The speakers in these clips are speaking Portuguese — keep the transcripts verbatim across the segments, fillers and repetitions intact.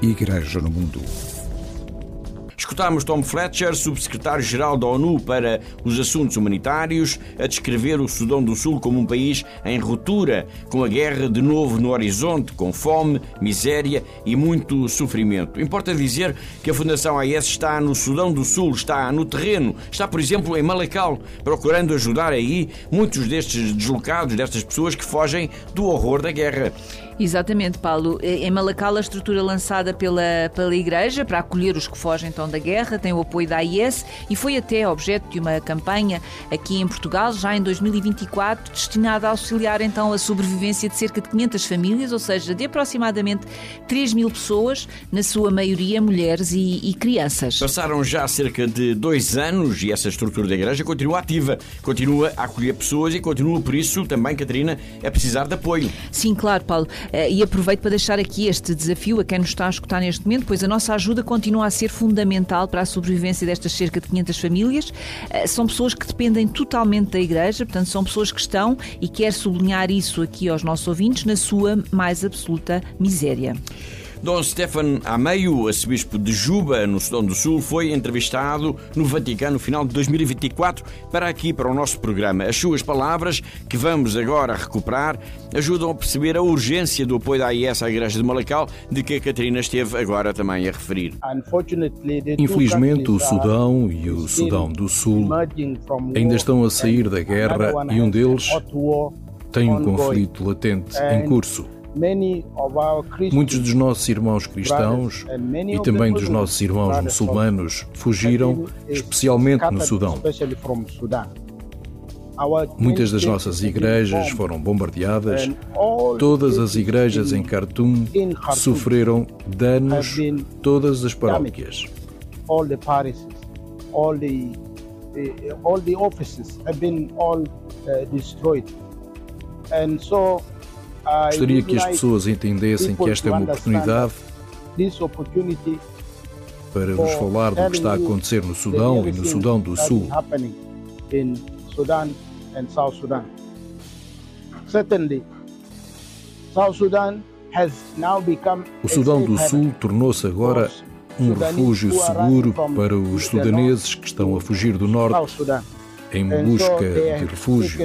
Igreja no Mundo. Escutámos Tom Fletcher, subsecretário-geral da ONU para os Assuntos Humanitários, a descrever o Sudão do Sul como um país em ruptura, com a guerra de novo no horizonte, com fome, miséria e muito sofrimento. Importa dizer que a Fundação A I S está no Sudão do Sul, está no terreno, está, por exemplo, em Malakal, procurando ajudar aí muitos destes deslocados, destas pessoas que fogem do horror da guerra. Exatamente, Paulo. Em Malakal, a estrutura lançada pela, pela Igreja para acolher os que fogem então da guerra tem o apoio da A I S e foi até objeto de uma campanha aqui em Portugal, já em dois mil e vinte e quatro, destinada a auxiliar então a sobrevivência de cerca de quinhentas famílias, ou seja, de aproximadamente três mil pessoas, na sua maioria mulheres e, e crianças. Passaram já cerca de dois anos e essa estrutura da Igreja continua ativa, continua a acolher pessoas e continua, por isso, também, Catarina, a precisar de apoio. Sim, claro, Paulo. E aproveito para deixar aqui este desafio a quem nos está a escutar neste momento, pois a nossa ajuda continua a ser fundamental para a sobrevivência destas cerca de quinhentas famílias. São pessoas que dependem totalmente da Igreja, portanto são pessoas que estão, e quero sublinhar isso aqui aos nossos ouvintes, na sua mais absoluta miséria. Dom Stefan Ameio, arcebispo de Juba, no Sudão do Sul, foi entrevistado no Vaticano no final de dois mil e vinte e quatro para aqui, para o nosso programa. As suas palavras, que vamos agora recuperar, ajudam a perceber a urgência do apoio da A I S à Igreja de Malakal, de que a Catarina esteve agora também a referir. Infelizmente, o Sudão e o Sudão do Sul ainda estão a sair da guerra e um deles tem um conflito latente em curso. Muitos dos nossos irmãos cristãos e também dos nossos irmãos muçulmanos fugiram, especialmente no Sudão. Muitas das nossas igrejas foram bombardeadas. Todas as igrejas em Khartoum sofreram danos, todas as paróquias. Gostaria que as pessoas entendessem que esta é uma oportunidade para vos falar do que está a acontecer no Sudão e no Sudão do Sul. O Sudão do Sul tornou-se agora um refúgio seguro para os sudaneses que estão a fugir do norte em busca de refúgio.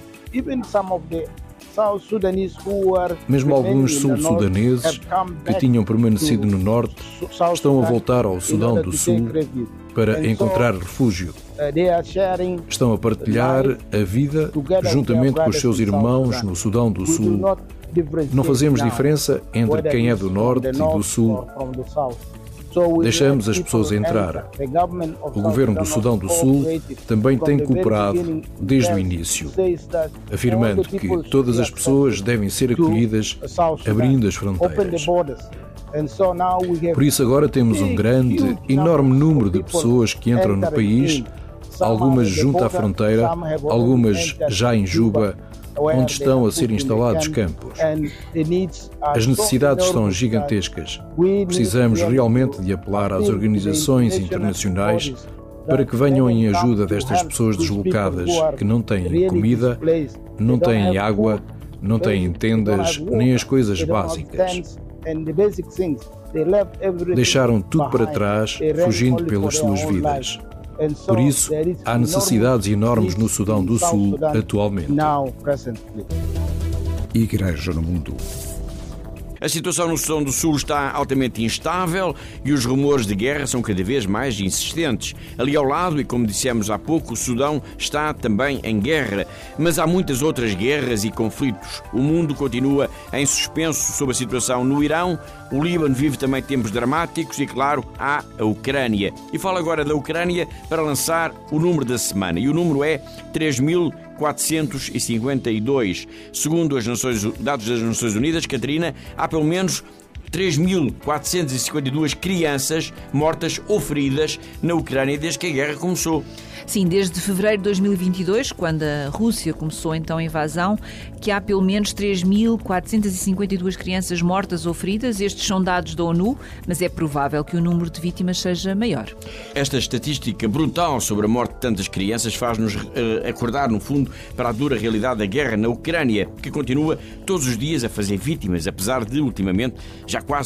Mesmo alguns sul-sudaneses que tinham permanecido no norte estão a voltar ao Sudão do Sul para encontrar refúgio. Estão a partilhar a vida juntamente com os seus irmãos no Sudão do Sul. Não fazemos diferença entre quem é do norte e do sul. Deixamos as pessoas entrar. O governo do Sudão do Sul também tem cooperado desde o início, afirmando que todas as pessoas devem ser acolhidas, abrindo as fronteiras. Por isso agora temos um grande, enorme número de pessoas que entram no país, algumas junto à fronteira, algumas já em Juba, onde estão a ser instalados campos. As necessidades são gigantescas. Precisamos realmente de apelar às organizações internacionais para que venham em ajuda destas pessoas deslocadas que não têm comida, não têm água, não têm tendas, nem as coisas básicas. Deixaram tudo para trás, fugindo pelas suas vidas. Por isso, há necessidades enormes no Sudão do Sul atualmente. Igreja no Mundo. A situação no Sudão do Sul está altamente instável e os rumores de guerra são cada vez mais insistentes. Ali ao lado, e como dissemos há pouco, o Sudão está também em guerra. Mas há muitas outras guerras e conflitos. O mundo continua em suspenso sobre a situação no Irão. O Líbano vive também tempos dramáticos e, claro, há a Ucrânia. E falo agora da Ucrânia para lançar o número da semana. E o número é três mil quatrocentos e cinquenta e dois. Segundo os dados das Nações Unidas, Catarina, há pelo menos três mil quatrocentas e cinquenta e duas crianças mortas ou feridas na Ucrânia desde que a guerra começou. Sim, desde fevereiro de dois mil e vinte e dois, quando a Rússia começou então a invasão, que há pelo menos três mil quatrocentas e cinquenta e duas crianças mortas ou feridas. Estes são dados da ONU, mas é provável que o número de vítimas seja maior. Esta estatística brutal sobre a morte de tantas crianças faz-nos uh, acordar, no fundo, para a dura realidade da guerra na Ucrânia, que continua todos os dias a fazer vítimas, apesar de, ultimamente, já quase